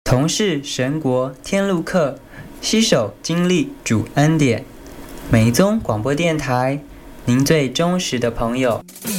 同是神国天路客，携手经历主恩典。美宗广播电台，您最忠实的朋友。